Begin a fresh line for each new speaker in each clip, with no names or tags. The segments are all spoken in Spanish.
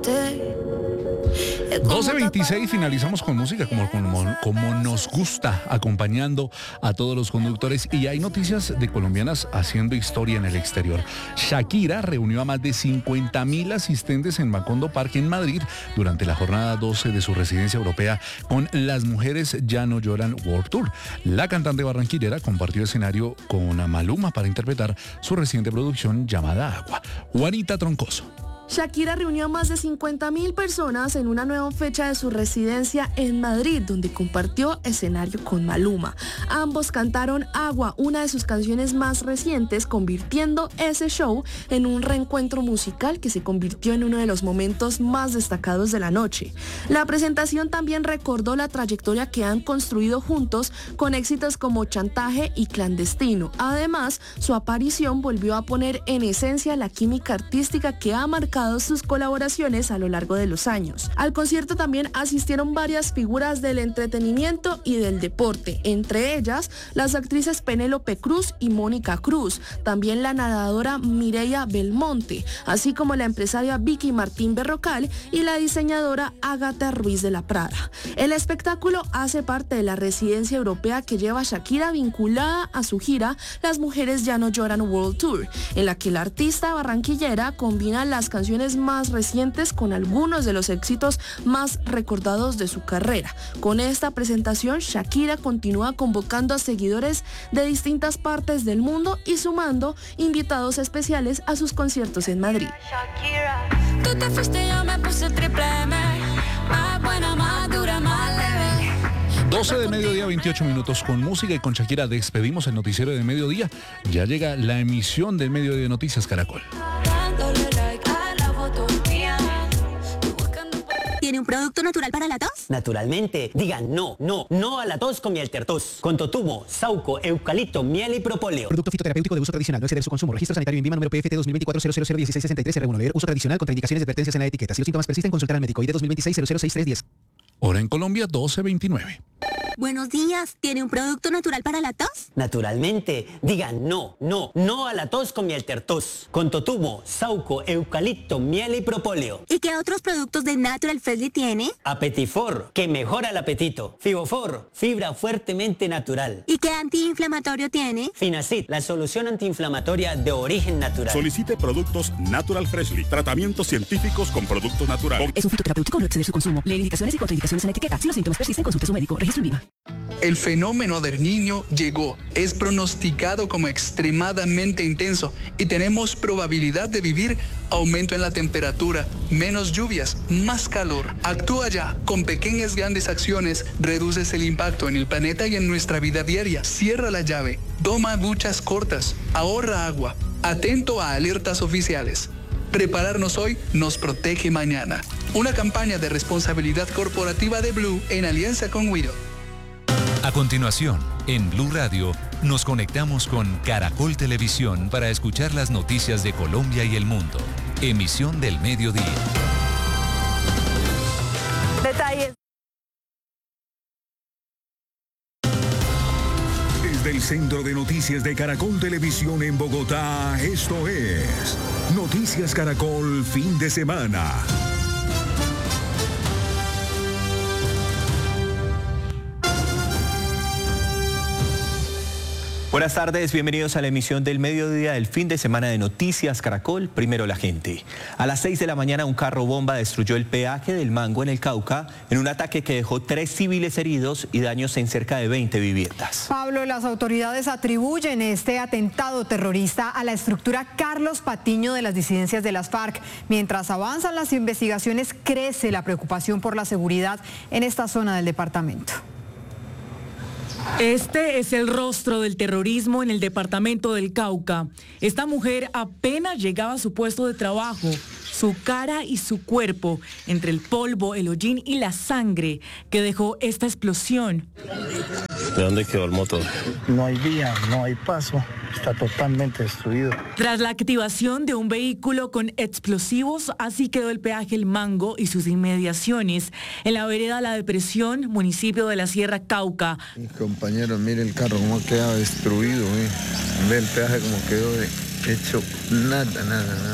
12:26, finalizamos con música como nos gusta, acompañando a todos los conductores, y hay noticias de colombianas haciendo historia en el exterior. Shakira reunió a más de 50.000 asistentes en Macondo Park en Madrid durante la jornada 12 de su residencia europea con Las Mujeres Ya No Lloran World Tour. La cantante barranquillera compartió escenario con Maluma para interpretar su reciente producción llamada Agua. Juanita Troncoso.
Shakira reunió a más de 50.000 personas en una nueva fecha de su residencia en Madrid, donde compartió escenario con Maluma. Ambos cantaron Agua, una de sus canciones más recientes, convirtiendo ese show en un reencuentro musical que se convirtió en uno de los momentos más destacados de la noche. La presentación también recordó la trayectoria que han construido juntos con éxitos como Chantaje y Clandestino. Además, su aparición volvió a poner en esencia la química artística que ha marcado sus colaboraciones a lo largo de los años. Al concierto también asistieron varias figuras del entretenimiento y del deporte, entre ellas las actrices Penélope Cruz y Mónica Cruz, también la nadadora Mireia Belmonte, así como la empresaria Vicky Martín Berrocal y la diseñadora Ágata Ruiz de la Prada. El espectáculo hace parte de la residencia europea que lleva Shakira, vinculada a su gira Las Mujeres Ya No Lloran World Tour, en la que la artista barranquillera combina las canciones más recientes con algunos de los éxitos más recordados de su carrera. Con esta presentación, Shakira continúa convocando a seguidores de distintas partes del mundo y sumando invitados especiales a sus conciertos en Madrid.
12 de mediodía, 28 minutos. Con música y con Shakira despedimos el noticiero de mediodía. Ya llega la emisión del Mediodía de Noticias Caracol.
¿Tiene un producto natural para la tos?
Naturalmente. Digan no a la tos con Mieltertos. Con totumo, sauco, eucalipto, miel y propóleo.
Producto fitoterapéutico de uso tradicional. No exceder su consumo. Registro sanitario INVIMA número PFT 2024-0001663-R1. Leer uso tradicional. Contraindicaciones y advertencias en la etiqueta. Si los síntomas persisten, consultar al médico. ID 2026-006310.
Hora en Colombia, 12:29.
Buenos días. ¿Tiene un producto natural para la tos?
Naturalmente. Digan no a la tos con Mieltertos. Con totumo, sauco, eucalipto, miel y propóleo.
¿Y qué otros productos de Natural Freshly tiene?
Apetifor, que mejora el apetito. Fibofor, fibra fuertemente natural.
¿Y qué antiinflamatorio tiene?
Finacid, la solución antiinflamatoria de origen natural.
Solicite productos Natural Freshly. Tratamientos científicos con productos naturales.
Es un fitoterapéutico, no exceder su consumo. Lee indicaciones y contraindicaciones en la etiqueta. Si los síntomas persisten, consulte a su médico. Registro INVIMA.
El fenómeno del Niño llegó. Es pronosticado como extremadamente intenso y tenemos probabilidad de vivir aumento en la temperatura, menos lluvias, más calor. Actúa ya. Con pequeñas grandes acciones reduces el impacto en el planeta y en nuestra vida diaria. Cierra la llave. Toma duchas cortas. Ahorra agua. Atento a alertas oficiales. Prepararnos hoy nos protege mañana. Una campaña de responsabilidad corporativa de Blue en alianza con Wido.
A continuación, en Blue Radio, nos conectamos con Caracol Televisión para escuchar las noticias de Colombia y el mundo. Emisión del mediodía.
Detalles.
Desde el Centro de Noticias de Caracol Televisión en Bogotá, esto es Noticias Caracol Fin de Semana.
Buenas tardes, bienvenidos a la emisión del mediodía del fin de semana de Noticias Caracol. Primero la gente. A las 6 de la mañana un carro bomba destruyó el peaje del Mango en el Cauca en un ataque que dejó 3 civiles heridos y daños en cerca de 20 viviendas.
Pablo, las autoridades atribuyen este atentado terrorista a la estructura Carlos Patiño de las disidencias de las FARC. Mientras avanzan las investigaciones, crece la preocupación por la seguridad en esta zona del departamento.
Este es el rostro del terrorismo en el departamento del Cauca. Esta mujer apenas llegaba a su puesto de trabajo. Su cara y su cuerpo, entre el polvo, el hollín y la sangre que dejó esta explosión.
¿De dónde quedó el motor?
No hay vía, no hay paso, está totalmente destruido.
Tras la activación de un vehículo con explosivos, así quedó el peaje El Mango y sus inmediaciones en la vereda La Depresión, municipio de la Sierra Cauca.
Mis compañeros, mire el carro cómo queda destruido, ve el peaje como quedó hecho nada.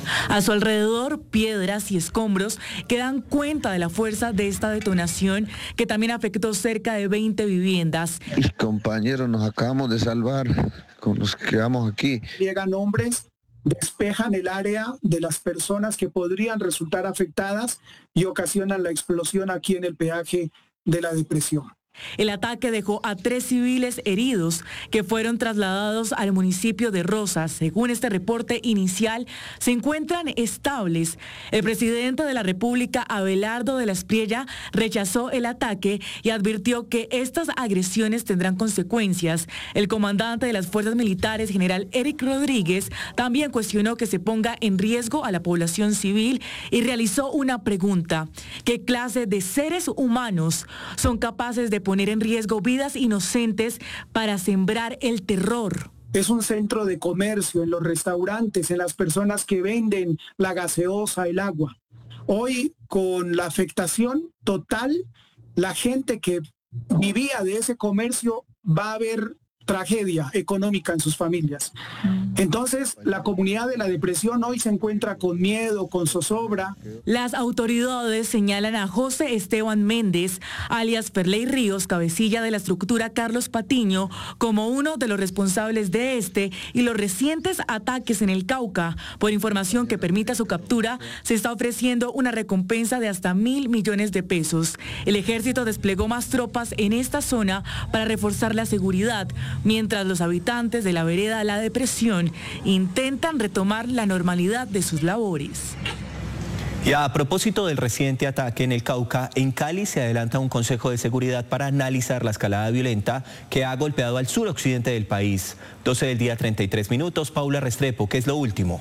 A su alrededor, piedras y escombros que dan cuenta de la fuerza de esta detonación que también afectó cerca de 20 viviendas.
Mis compañeros, nos acabamos de salvar con los que quedamos aquí.
Llegan hombres, despejan el área de las personas que podrían resultar afectadas y ocasionan la explosión aquí en el peaje de la Depresión.
El ataque dejó a 3 civiles heridos que fueron trasladados al municipio de Rosas. Según este reporte inicial, se encuentran estables. El presidente de la República, Abelardo de la Espriella, rechazó el ataque y advirtió que estas agresiones tendrán consecuencias. El comandante de las fuerzas militares, general Eric Rodríguez, también cuestionó que se ponga en riesgo a la población civil y realizó una pregunta: ¿qué clase de seres humanos son capaces de poner en riesgo vidas inocentes para sembrar el terror?
Es un centro de comercio en los restaurantes, en las personas que venden la gaseosa, el agua. Hoy, con la afectación total, la gente que vivía de ese comercio va a haber tragedia económica en sus familias. Entonces, la comunidad de la Depresión hoy se encuentra con miedo, con zozobra.
Las autoridades señalan a José Esteban Méndez, alias Ferley Ríos, cabecilla de la estructura Carlos Patiño, como uno de los responsables de este y los recientes ataques en el Cauca. Por información que permita su captura, se está ofreciendo una recompensa de hasta 1.000 millones de pesos. El ejército desplegó más tropas en esta zona para reforzar la seguridad, mientras los habitantes de la vereda La Depresión intentan retomar la normalidad de sus labores.
Y a propósito del reciente ataque en el Cauca, en Cali se adelanta un consejo de seguridad para analizar la escalada violenta que ha golpeado al suroccidente del país. 12 del día, 33 minutos. Paula Restrepo, ¿qué es lo último?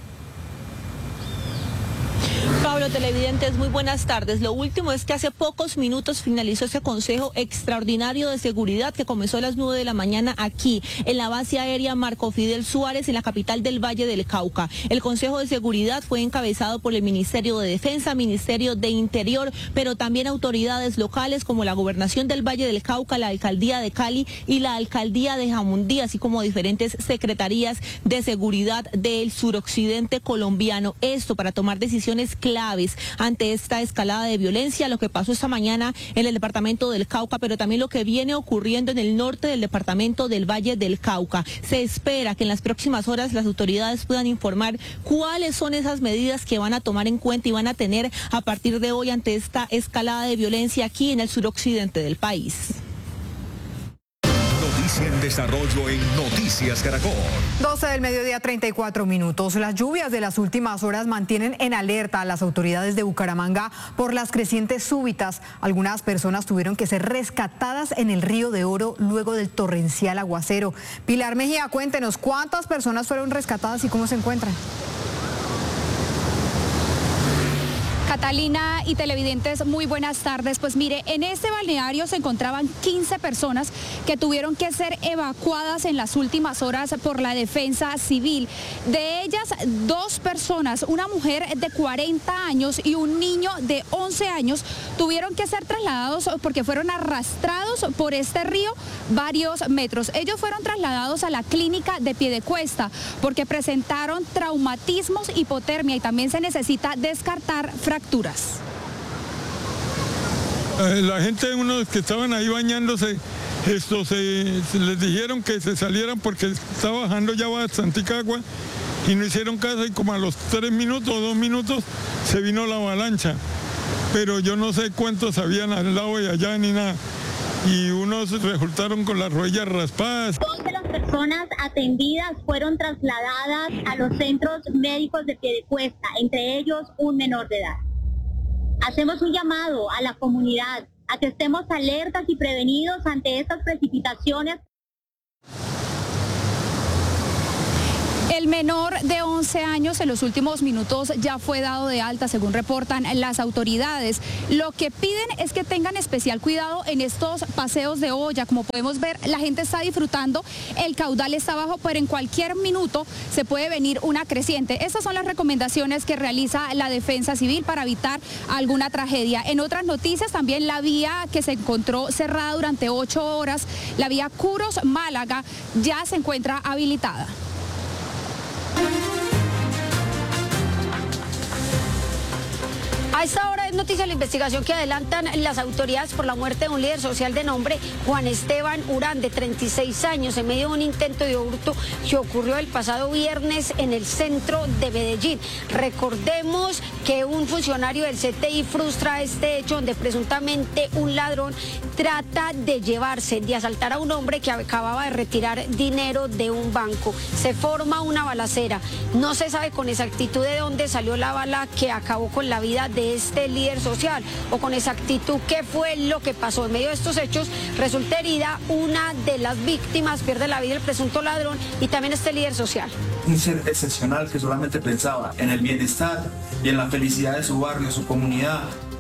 Pablo, televidentes, muy buenas tardes. Lo último es que hace pocos minutos finalizó ese Consejo Extraordinario de Seguridad que comenzó a las 9 de la mañana aquí, en la base aérea Marco Fidel Suárez, en la capital del Valle del Cauca. El Consejo de Seguridad fue encabezado por el Ministerio de Defensa, Ministerio de Interior, pero también autoridades locales como la Gobernación del Valle del Cauca, la Alcaldía de Cali y la Alcaldía de Jamundí, así como diferentes secretarías de seguridad del suroccidente colombiano. Esto para tomar decisiones claves ante esta escalada de violencia, lo que pasó esta mañana en el departamento del Cauca, pero también lo que viene ocurriendo en el norte del departamento del Valle del Cauca. Se espera que en las próximas horas las autoridades puedan informar cuáles son esas medidas que van a tomar en cuenta y van a tener a partir de hoy ante esta escalada de violencia aquí en el suroccidente del país.
Noticia en desarrollo en Noticias Caracol.
12 del mediodía, 34 minutos. Las lluvias de las últimas horas mantienen en alerta a las autoridades de Bucaramanga por las crecientes súbitas. Algunas personas tuvieron que ser rescatadas en el Río de Oro luego del torrencial aguacero. Pilar Mejía, cuéntenos, ¿cuántas personas fueron rescatadas y cómo se encuentran?
Catalina y televidentes, muy buenas tardes. Pues mire, en este balneario se encontraban 15 personas que tuvieron que ser evacuadas en las últimas horas por la Defensa Civil. De ellas, 2 personas, una mujer de 40 años y un niño de 11 años, tuvieron que ser trasladados porque fueron arrastrados por este río varios metros. Ellos fueron trasladados a la clínica de Piedecuesta porque presentaron traumatismos, hipotermia y también se necesita descartar fracturas.
La gente, unos que estaban ahí bañándose, les dijeron que se salieran porque estaba bajando ya bastante agua y no hicieron caso y como a los 3 minutos o 2 minutos se vino la avalancha. Pero yo no sé cuántos habían al lado de allá ni nada. Y unos resultaron con las rodillas raspadas.
2 de las personas atendidas fueron trasladadas a los centros médicos de Piedecuesta, entre ellos un menor de edad. Hacemos un llamado a la comunidad a que estemos alertas y prevenidos ante estas precipitaciones.
El menor de 11 años en los últimos minutos ya fue dado de alta, según reportan las autoridades. Lo que piden es que tengan especial cuidado en estos paseos de olla. Como podemos ver, la gente está disfrutando, el caudal está bajo, pero en cualquier minuto se puede venir una creciente. Estas son las recomendaciones que realiza la Defensa Civil para evitar alguna tragedia. En otras noticias, también la vía que se encontró cerrada durante 8 horas, la vía Curos-Málaga, ya se encuentra habilitada.
A esta hora es noticia la investigación que adelantan las autoridades por la muerte de un líder social de nombre Juan Esteban Urán, de 36 años, en medio de un intento de hurto que ocurrió el pasado viernes en el centro de Medellín. Recordemos que un funcionario del CTI frustra este hecho donde presuntamente un ladrón trata de asaltar a un hombre que acababa de retirar dinero de un banco. Se forma una balacera. No se sabe con exactitud de dónde salió la bala que acabó con la vida de este líder social, o con exactitud qué fue lo que pasó. En medio de estos hechos resulta herida una de las víctimas, pierde la vida el presunto ladrón y también este líder social.
Un ser excepcional que solamente pensaba en el bienestar y en la felicidad de su barrio, de su comunidad.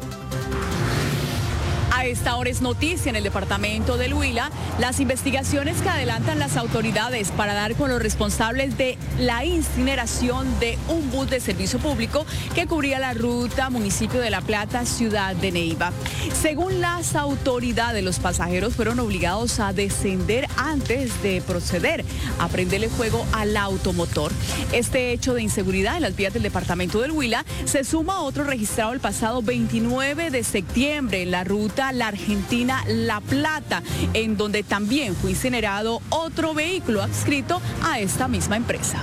A esta hora es noticia en el departamento del Huila las investigaciones que adelantan las autoridades para dar con los responsables de la incineración de un bus de servicio público que cubría la ruta municipio de La Plata, ciudad de Neiva. Según las autoridades, los pasajeros fueron obligados a descender antes de proceder a prenderle fuego al automotor. Este hecho de inseguridad en las vías del departamento del Huila se suma a otro registrado el pasado 29 de septiembre en la ruta La Argentina-La Plata, en donde también fue incinerado otro vehículo adscrito a esta misma empresa.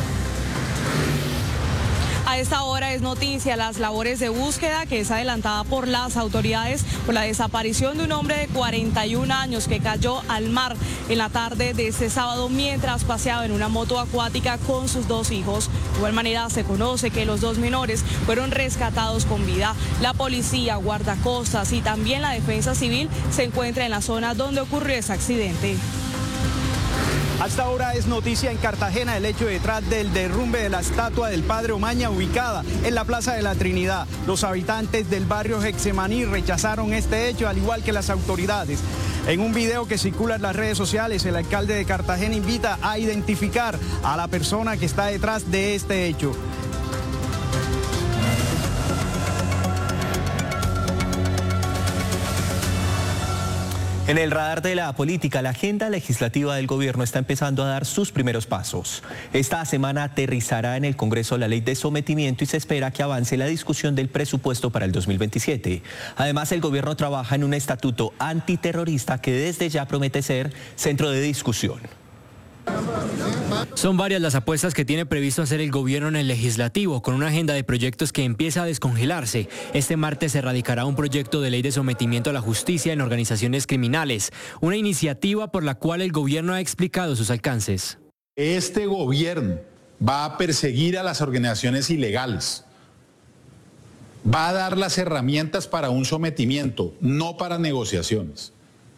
A esta hora es noticia las labores de búsqueda que es adelantada por las autoridades por la desaparición de un hombre de 41 años que cayó al mar en la tarde de este sábado mientras paseaba en una moto acuática con sus 2 hijos. De igual manera se conoce que los 2 menores fueron rescatados con vida. La policía, guardacostas y también la defensa civil se encuentra en la zona donde ocurrió ese accidente.
Hasta ahora es noticia en Cartagena el hecho detrás del derrumbe de la estatua del Padre Omaña ubicada en la Plaza de la Trinidad. Los habitantes del barrio Getsemaní rechazaron este hecho, al igual que las autoridades. En un video que circula en las redes sociales, el alcalde de Cartagena invita a identificar a la persona que está detrás de este hecho.
En el radar de la política, la agenda legislativa del gobierno está empezando a dar sus primeros pasos. Esta semana aterrizará en el Congreso la ley de sometimiento y se espera que avance la discusión del presupuesto para el 2027. Además, el gobierno trabaja en un estatuto antiterrorista que desde ya promete ser centro de discusión.
Son varias las apuestas que tiene previsto hacer el gobierno en el legislativo, con una agenda de proyectos que empieza a descongelarse. Este martes se radicará un proyecto de ley de sometimiento a la justicia en organizaciones criminales, una iniciativa por la cual el gobierno ha explicado sus alcances.
Este gobierno va a perseguir a las organizaciones ilegales, va a dar las herramientas para un sometimiento, no para negociaciones.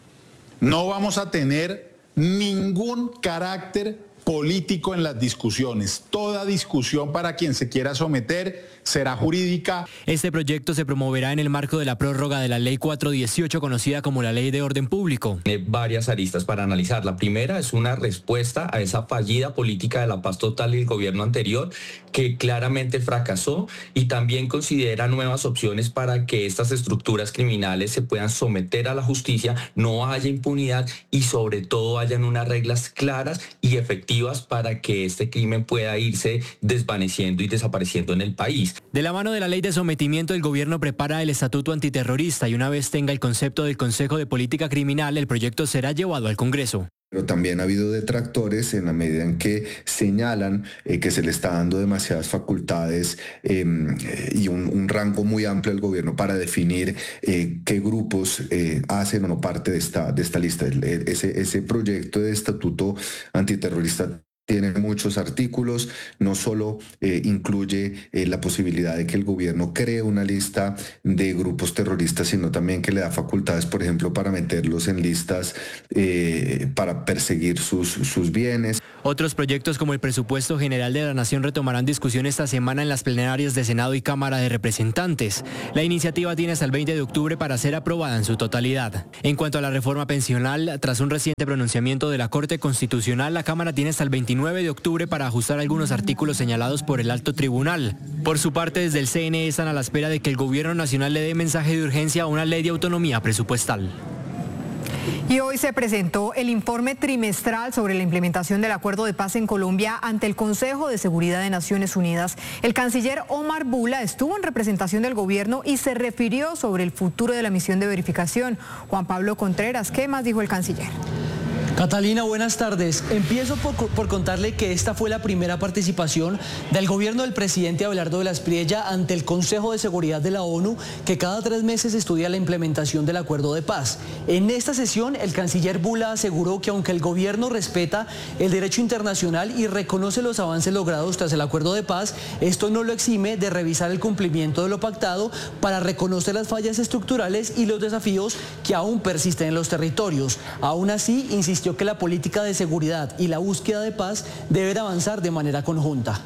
No vamos a tener ningún carácter político en las discusiones. Toda discusión para quien se quiera someter será jurídica.
Este proyecto se promoverá en el marco de la prórroga de la Ley 418, conocida como la Ley de Orden Público.
Hay varias aristas para analizar. La primera es una respuesta a esa fallida política de la paz total del gobierno anterior, que claramente fracasó, y también considera nuevas opciones para que estas estructuras criminales se puedan someter a la justicia, no haya impunidad y sobre todo hayan unas reglas claras y efectivas para que este crimen pueda irse desvaneciendo y desapareciendo en el país.
De la mano de la ley de sometimiento, el gobierno prepara el estatuto antiterrorista y una vez tenga el concepto del Consejo de Política Criminal, el proyecto será llevado al Congreso.
Pero también ha habido detractores en la medida en que señalan que se le está dando demasiadas facultades y un rango muy amplio al gobierno para definir qué grupos hacen o no parte de esta lista. Ese proyecto de estatuto antiterrorista tiene muchos artículos, no solo incluye la posibilidad de que el gobierno cree una lista de grupos terroristas, sino también que le da facultades, por ejemplo, para meterlos en listas para perseguir sus bienes.
Otros proyectos como el presupuesto general de la Nación retomarán discusión esta semana en las plenarias de Senado y Cámara de Representantes. La iniciativa tiene hasta el 20 de octubre para ser aprobada en su totalidad. En cuanto a la reforma pensional, tras un reciente pronunciamiento de la Corte Constitucional, la Cámara tiene hasta el 29 de octubre para ajustar algunos artículos señalados por el Alto Tribunal. Por su parte, desde el CNE están a la espera de que el Gobierno Nacional le dé mensaje de urgencia a una ley de autonomía presupuestal.
Y hoy se presentó el informe trimestral sobre la implementación del Acuerdo de Paz en Colombia ante el Consejo de Seguridad de Naciones Unidas. El canciller Omar Bula estuvo en representación del gobierno y se refirió sobre el futuro de la misión de verificación. Juan Pablo Contreras, ¿qué más dijo el canciller?
Catalina, buenas tardes. Empiezo por contarle que esta fue la primera participación del gobierno del presidente Abelardo Velas Priella ante el Consejo de Seguridad de la ONU, que cada 3 meses estudia la implementación del Acuerdo de Paz. En esta sesión, el canciller Bula aseguró que aunque el gobierno respeta el derecho internacional y reconoce los avances logrados tras el Acuerdo de Paz, esto no lo exime de revisar el cumplimiento de lo pactado para reconocer las fallas estructurales y los desafíos que aún persisten en los territorios. Aún así, insistió que la política de seguridad y la búsqueda de paz deben avanzar de manera conjunta.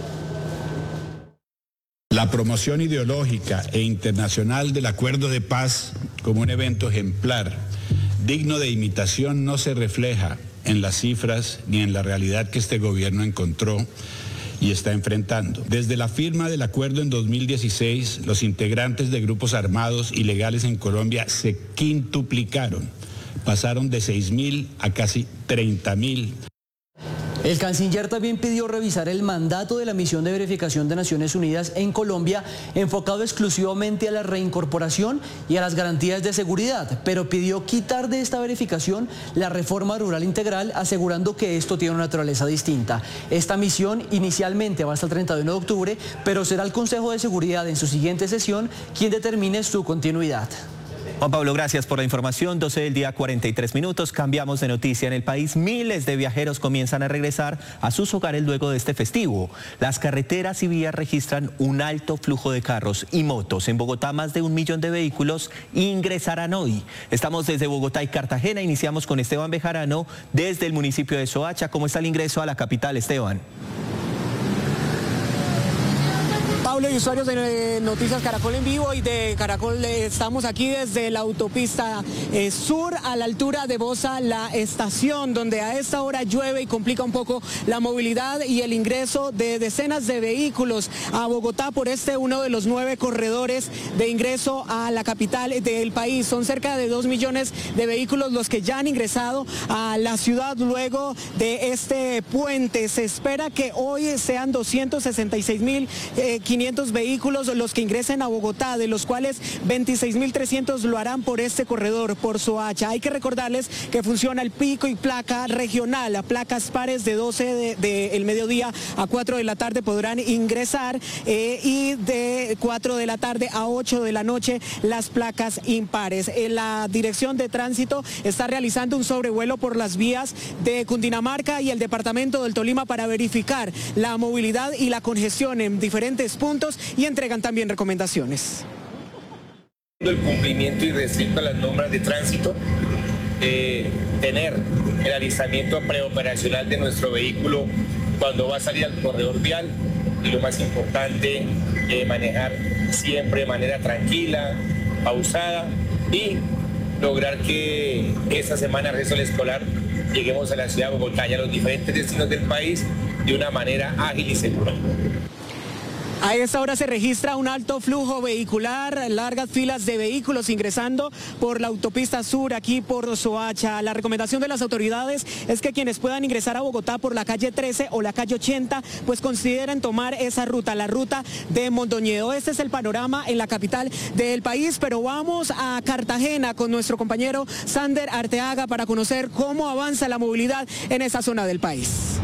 La promoción ideológica e internacional del Acuerdo de Paz como un evento ejemplar, digno de imitación, no se refleja en las cifras ni en la realidad que este gobierno encontró y está enfrentando. Desde la firma del acuerdo en 2016, los integrantes de grupos armados ilegales en Colombia se quintuplicaron. Pasaron de 6.000 a casi 30.000.
El canciller también pidió revisar el mandato de la misión de verificación de Naciones Unidas en Colombia, enfocado exclusivamente a la reincorporación y a las garantías de seguridad, pero pidió quitar de esta verificación la reforma rural integral, asegurando que esto tiene una naturaleza distinta. Esta misión inicialmente va hasta el 31 de octubre, pero será el Consejo de Seguridad en su siguiente sesión quien determine su continuidad.
Juan Pablo, gracias por la información. 12 del día, 43 minutos. Cambiamos de noticia. En el país, miles de viajeros comienzan a regresar a sus hogares luego de este festivo. Las carreteras y vías registran un alto flujo de carros y motos. En Bogotá, más de 1 millón de vehículos ingresarán hoy. Estamos desde Bogotá y Cartagena. Iniciamos con Esteban Bejarano desde el municipio de Soacha. ¿Cómo está el ingreso a la capital, Esteban?
Pablo y usuarios de Noticias Caracol en vivo y de Caracol, estamos aquí desde la autopista sur a la altura de Bosa, la estación, donde a esta hora llueve y complica un poco la movilidad y el ingreso de decenas de vehículos a Bogotá por uno de los 9 corredores de ingreso a la capital del país. Son cerca de 2 millones de vehículos los que ya han ingresado a la ciudad luego de este puente. Se espera que hoy sean 266.500 vehículos los que ingresen a Bogotá, de los cuales 26.300 lo harán por este corredor, por Soacha. Hay que recordarles que funciona el pico y placa regional. A placas pares de 12 del mediodía a 4 de la tarde podrán ingresar y de 4 de la tarde a 8 de la noche las placas impares. La Dirección de Tránsito está realizando un sobrevuelo por las vías de Cundinamarca y el departamento del Tolima para verificar la movilidad y la congestión en diferentes puntos y entregan también recomendaciones.
El cumplimiento irrestricto a las normas de tránsito, tener el alistamiento preoperacional de nuestro vehículo cuando va a salir al corredor vial y lo más importante, manejar siempre de manera tranquila, pausada y lograr que esta semana de receso escolar lleguemos a la ciudad de Bogotá y a los diferentes destinos del país de una manera ágil y segura.
A esta hora se registra un alto flujo vehicular, largas filas de vehículos ingresando por la autopista sur aquí por Soacha. La recomendación de las autoridades es que quienes puedan ingresar a Bogotá por la calle 13 o la calle 80, pues consideren tomar esa ruta, la ruta de Mondoñedo. Este es el panorama en la capital del país, pero vamos a Cartagena con nuestro compañero Sander Arteaga para conocer cómo avanza la movilidad en esa zona del país.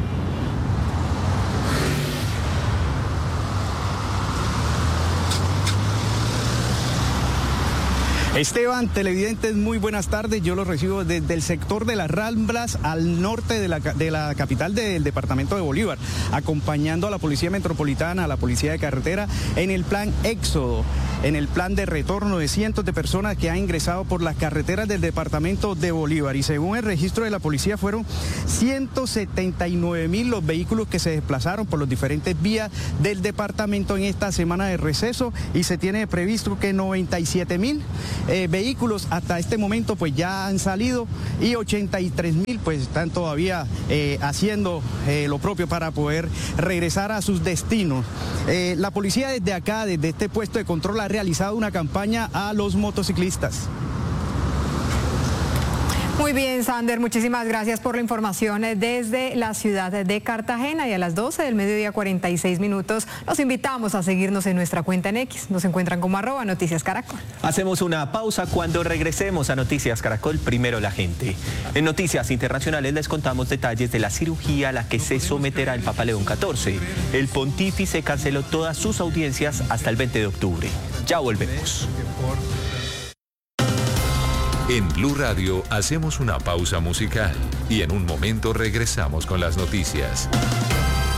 Esteban, televidentes, muy buenas tardes. Yo los recibo desde el sector de las Ramblas al norte de la capital del departamento de Bolívar, acompañando a la Policía Metropolitana, a la Policía de Carretera en el plan Éxodo, en el plan de retorno de cientos de personas que han ingresado por las carreteras del departamento de Bolívar. Y según el registro de la policía, fueron 179.000 los vehículos que se desplazaron por las diferentes vías del departamento en esta semana de receso, y se tiene previsto que 97.000 vehículos hasta este momento pues ya han salido, y 83.000 pues están todavía haciendo lo propio para poder regresar a sus destinos. La policía desde acá, desde este puesto de control, ha realizado una campaña a los motociclistas.
Muy bien, Sander, muchísimas gracias por la información desde la ciudad de Cartagena. Y a las 12 del mediodía 46 minutos los invitamos a seguirnos en nuestra cuenta en X. Nos encuentran como @Noticias Caracol.
Hacemos una pausa. Cuando regresemos a Noticias Caracol, primero la gente. En Noticias Internacionales les contamos detalles de la cirugía a la que se someterá el Papa León XIV. El pontífice canceló todas sus audiencias hasta el 20 de octubre. Ya volvemos.
En Blue Radio hacemos una pausa musical y en un momento regresamos con las noticias.